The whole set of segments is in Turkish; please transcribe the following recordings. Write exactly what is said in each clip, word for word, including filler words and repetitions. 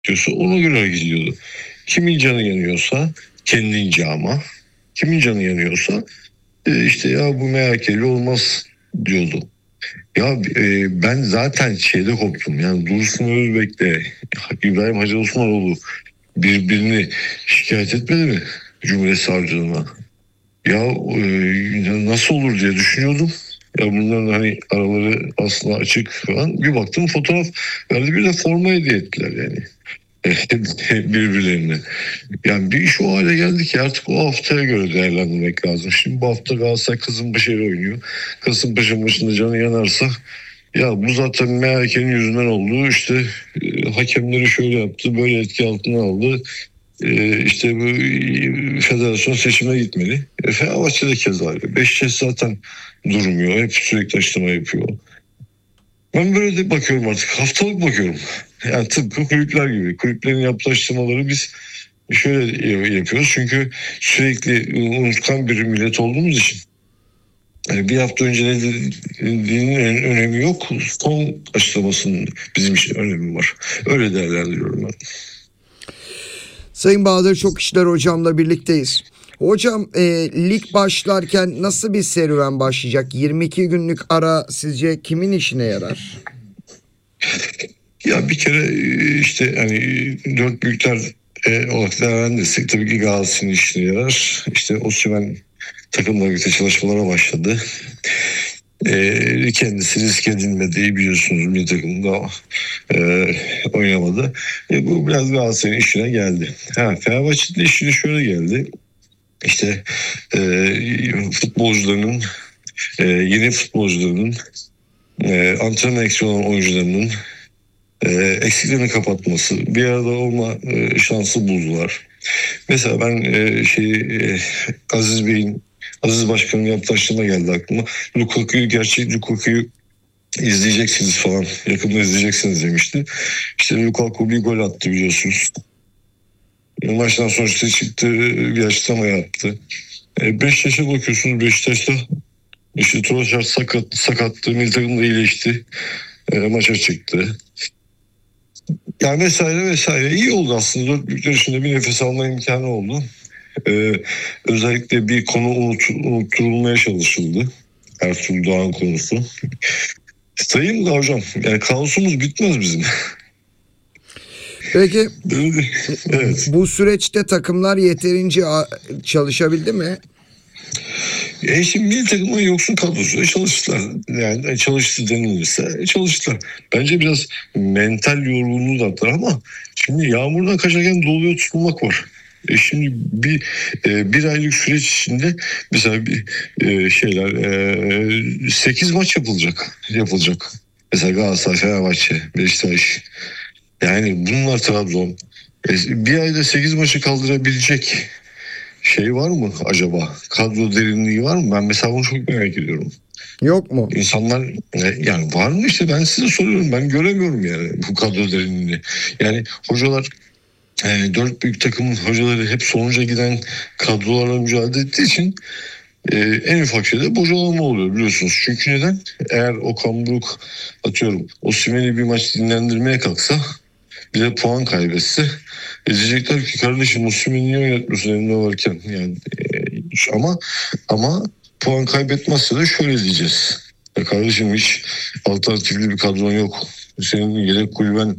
diyorsa ona göre hareket ediyordu. Kimin canı yanıyorsa kendince ama kimin canı yanıyorsa e, işte ya bu M H K'li olmaz diyordu. Ya e, ben zaten şeyde koptum. Yani Dursun Özbek'le İbrahim Hacı Osmanoğlu birbirini şikayet etmedi mi Cumhuriyet Savcılığına? Ya e, nasıl olur diye düşünüyordum. Ya bunların hani araları aslında açık falan. Bir baktım fotoğraf verdi, bir de forma hediye ettiler yani. Birbirlerine. Yani bir iş o hale geldi ki artık o haftaya göre değerlendirmek lazım. Şimdi bu hafta Galatasaray Kasımpaşa ile oynuyor. Kasımpaşa maçında canı yanarsa ya bu zaten M H K'nin yüzünden oldu. İşte e, hakemleri şöyle yaptı, böyle etki altına aldı. E, işte bu e, federasyon seçime gitmeli. E, Fenerbahçe de keza öyle. Beşiktaş zaten durmuyor. Hep sürekli açıklama yapıyor. Ben böyle de bakıyorum artık. Haftalık bakıyorum. Yani tıpkı kulüpler gibi. Kulüplerin yaptığı açıklamaları biz şöyle yapıyoruz. Çünkü sürekli unutkan bir millet olduğumuz için. Yani bir hafta önce ne dediğinin önemi yok. Son açıklamasının bizim için önemi var. Öyle değerlendiriyorum ben. Sayın Bahadır Çokişler hocamla birlikteyiz. Hocam e, lig başlarken nasıl bir serüven başlayacak? yirmi iki günlük ara sizce kimin işine yarar? Ya bir kere işte hani dört büyükler e, olarak değerlendirirsek tabii ki Galatasaray'ın işine yarar. İşte Osimhen takımla birlikte çalışmalara başladı. E, kendisi risk edilmediği biliyorsunuz, bir takımda e, oynamadı. E, bu biraz Galatasaray'ın işine geldi. Ha, Fenerbahçe'nin işine şöyle geldi. İşte e, futbolcularının e, yeni futbolcularının e, antrenman eksiği olan oyuncularının e, eksiklerini kapatması, bir arada olma e, şansı buldular. Mesela ben e, şey e, Aziz Bey'in Aziz Başkan'ın yaptığı açıklama geldi aklıma. Lukaku'yu, gerçek Lukaku'yu izleyeceksiniz falan. Yakında izleyeceksiniz demişti. İşte Lukaku bir gol attı biliyorsunuz. Maçtan sonra işte çıktı, bir açıklama yaptı. beş yaşa bakıyorsunuz, Beşiktaş'ta işte Trossard sakat, sakattı. Milli takımda iyileşti. E, maça çıktı. Yani vesaire vesaire. İyi oldu aslında. Dört büyükler içinde bir nefes alma imkanı oldu. Ee, özellikle bir konu unut, unutturulmaya çalışıldı. Ertuğrul Doğan konusu. Sayayım da hocam. Yani kaosumuz bitmez bizim. Peki evet. Bu süreçte takımlar yeterince çalışabildi mi? E şimdi milli takımın yoksun kadrosuyla çalıştılar. Yani çalıştı denilirse çalıştılar. Bence biraz mental yorgunluğu da attılar ama şimdi yağmurdan kaçarken doluya tutulmak var. E şimdi bir e, bir aylık süreç içinde mesela bir e, şeyler e, sekiz maç yapılacak yapılacak. Mesela Galatasaray, Fenerbahçe, Beşiktaş. Yani bunlar Trabzon. E, bir ayda sekiz maçı kaldırabilecek şey var mı acaba? Kadro derinliği var mı? Ben mesela bunu çok merak ediyorum. Yok mu? İnsanlar yani var mı işte, ben size soruyorum. Ben göremiyorum yani bu kadro derinliğini. Yani hocalar e, dört büyük takımın hocaları hep sonuca giden kadrolarla mücadele ettiği için e, en ufak şeyde bocalama oluyor biliyorsunuz. Çünkü neden? Eğer Okan Buruk atıyorum Osimhen'i bir maç dinlendirmeye kalksa, bir de puan kaybetse, e diyecekler ki kardeşim Osimhen'i niye oynatmıyorsun elinde varken yani e, ama ama puan kaybetmezse de şöyle diyeceğiz. Ya kardeşim hiç alternatifli bir kadron yok. Senin yedek kulüben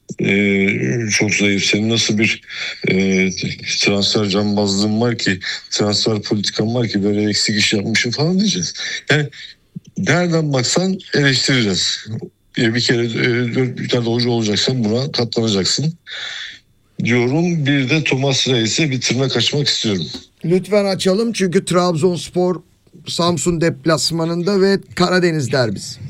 e, çok zayıf. Senin nasıl bir e, transfer cambazlığın var ki, transfer politikan var ki böyle eksik iş yapmışsın falan diyeceğiz. Yani nereden baksan eleştireceğiz. Bir kere e, bir tane hoca olacaksan buna katlanacaksın diyorum. Bir de Thomas Reis'e bir tırnak açmak istiyorum. Lütfen açalım çünkü Trabzonspor Samsun deplasmanında ve Karadeniz derbisi.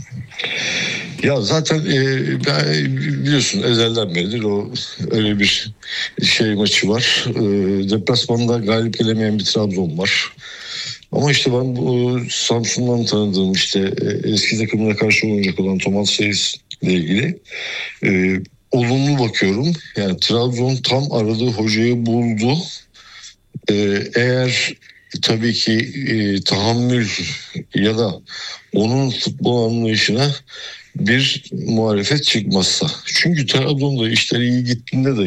Ya zaten e, ben biliyorsun ezelden beridir o öyle bir şey maçı var. E, deplasmanda galip gelemeyen bir Trabzon var. Ama işte ben bu Samsun'dan tanıdığım işte eski takımına karşı oynayacak olan Thomas Reis ile ilgili e, olumlu bakıyorum. Yani Trabzon tam aradığı hocayı buldu. E, eğer tabii ki e, tahammül ya da onun futbol anlayışına bir muhalefet çıkmazsa. Çünkü Trabzon'da işler iyi gittiğinde de